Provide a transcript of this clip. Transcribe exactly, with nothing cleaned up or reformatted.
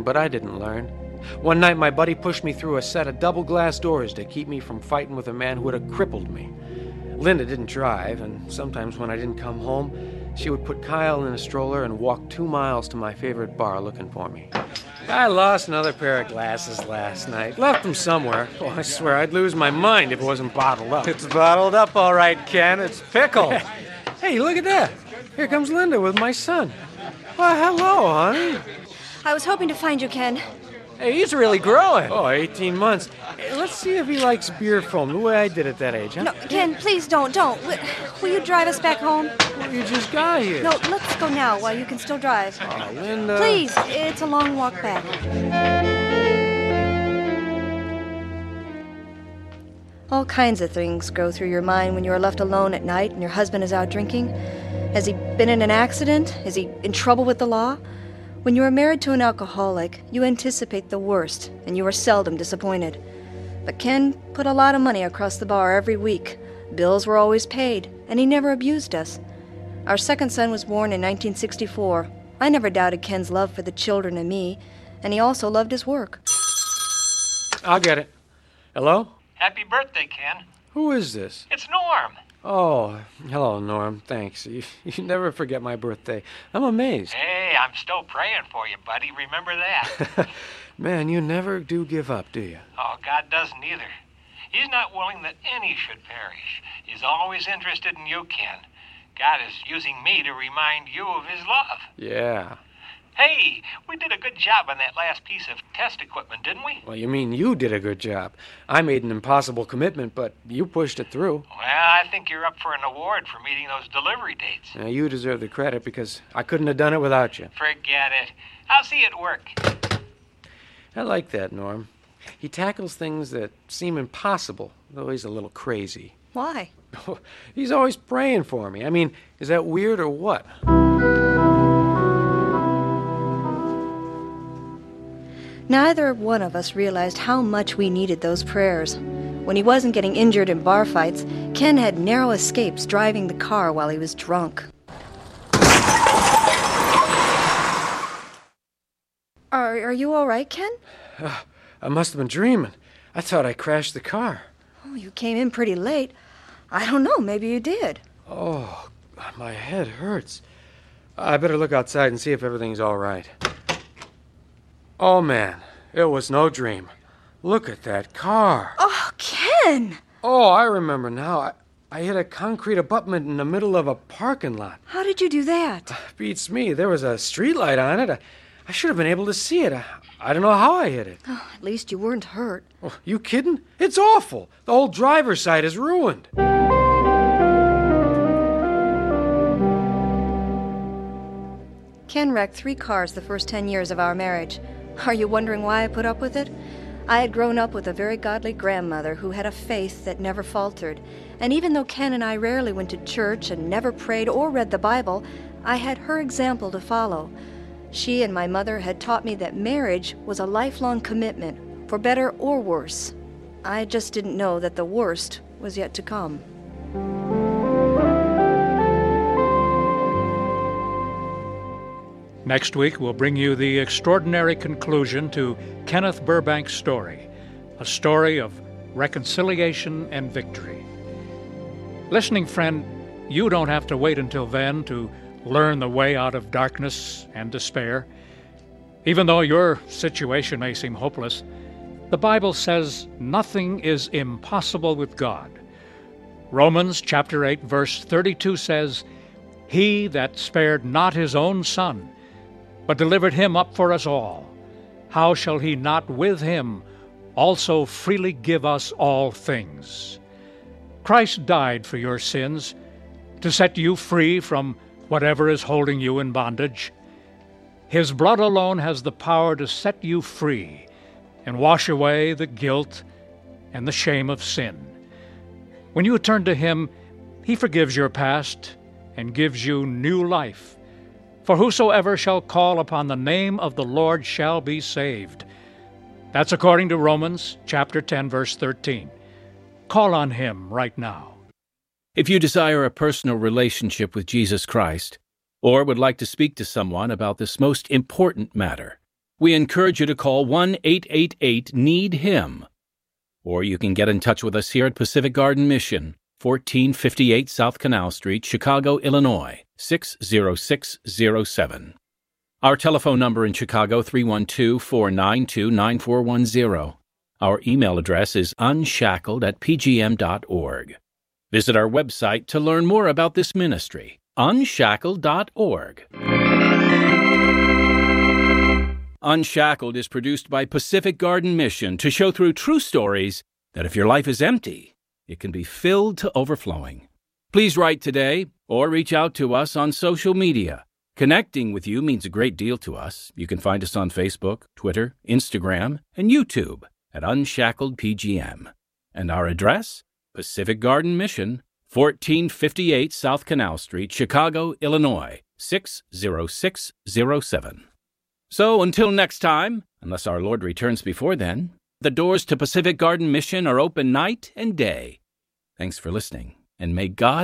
but I didn't learn. One night, my buddy pushed me through a set of double glass doors to keep me from fighting with a man who would have crippled me. Linda didn't drive, and sometimes when I didn't come home, she would put Kyle in a stroller and walk two miles to my favorite bar looking for me. I lost another pair of glasses last night. Left them somewhere. Oh, I swear I'd lose my mind if it wasn't bottled up. It's bottled up, all right, Ken. It's pickled. Hey, look at that. Here comes Linda with my son. Well, hello, honey. I was hoping to find you, Ken. Hey, he's really growing. Oh, eighteen months. Hey, let's see if he likes beer foam the way I did at that age, huh? No, Ken, please don't, don't. Will, will you drive us back home? Well, you just got here. No, let's go now while you can still drive. Oh, Linda. Please, it's a long walk back. All kinds of things go through your mind when you are left alone at night and your husband is out drinking. Has he been in an accident? Is he in trouble with the law? When you are married to an alcoholic, you anticipate the worst, and you are seldom disappointed. But Ken put a lot of money across the bar every week. Bills were always paid, and he never abused us. Our second son was born in nineteen sixty-four. I never doubted Ken's love for the children and me, and he also loved his work. I'll get it. Hello? Happy birthday, Ken. Who is this? It's Norm. Oh, hello, Norm. Thanks. You, you never forget my birthday. I'm amazed. Hey, I'm still praying for you, buddy. Remember that. Man, you never do give up, do you? Oh, God doesn't either. He's not willing that any should perish. He's always interested in you, Ken. God is using me to remind you of his love. Yeah. Hey, we did a good job on that last piece of test equipment, didn't we? Well, you mean you did a good job. I made an impossible commitment, but you pushed it through. Well, I think you're up for an award for meeting those delivery dates. Now, you deserve the credit because I couldn't have done it without you. Forget it. I'll see you at work. I like that, Norm. He tackles things that seem impossible, though he's a little crazy. Why? He's always praying for me. I mean, is that weird or what? Neither one of us realized how much we needed those prayers. When he wasn't getting injured in bar fights, Ken had narrow escapes driving the car while he was drunk. Are, are you all right, Ken? Uh, I must have been dreaming. I thought I crashed the car. Oh, you came in pretty late. I don't know, maybe you did. Oh, my head hurts. I better look outside and see if everything's all right. Oh, man, it was no dream. Look at that car. Oh, Ken! Oh, I remember now. I, I hit a concrete abutment in the middle of a parking lot. How did you do that? Beats me. There was a streetlight on it. I, I should have been able to see it. I, I don't know how I hit it. Oh, at least you weren't hurt. Oh, you kidding? It's awful. The whole driver's side is ruined. Ken wrecked three cars the first ten years of our marriage. Are you wondering why I put up with it? I had grown up with a very godly grandmother who had a faith that never faltered. And even though Ken and I rarely went to church and never prayed or read the Bible, I had her example to follow. She and my mother had taught me that marriage was a lifelong commitment, for better or worse. I just didn't know that the worst was yet to come. Next week, we'll bring you the extraordinary conclusion to Kenneth Burbank's story, a story of reconciliation and victory. Listening friend, you don't have to wait until then to learn the way out of darkness and despair. Even though your situation may seem hopeless, the Bible says nothing is impossible with God. Romans chapter eight, verse thirty-two says, "He that spared not his own son, but delivered him up for us all, how shall he not with him also freely give us all things?" Christ died for your sins to set you free from whatever is holding you in bondage. His blood alone has the power to set you free and wash away the guilt and the shame of sin. When you turn to him, he forgives your past and gives you new life. For whosoever shall call upon the name of the Lord shall be saved. That's according to Romans chapter ten, verse thirteen. Call on him right now. If you desire a personal relationship with Jesus Christ, or would like to speak to someone about this most important matter, we encourage you to call one eight eight eight need him. Or you can get in touch with us here at Pacific Garden Mission, fourteen fifty-eight South Canal Street, Chicago, Illinois, six zero six zero seven. Our telephone number in Chicago, three one two, four nine two, nine four one zero. Our email address is unshackled at p g m dot org. Visit our website to learn more about this ministry, unshackled dot org. Unshackled is produced by Pacific Garden Mission to show through true stories that if your life is empty, it can be filled to overflowing. Please write today or reach out to us on social media. Connecting with you means a great deal to us. You can find us on Facebook, Twitter, Instagram, and YouTube at Unshackled P G M. And our address? Pacific Garden Mission, fourteen fifty-eight South Canal Street, Chicago, Illinois, six zero six zero seven. So until next time, unless our Lord returns before then, the doors to Pacific Garden Mission are open night and day. Thanks for listening, and may God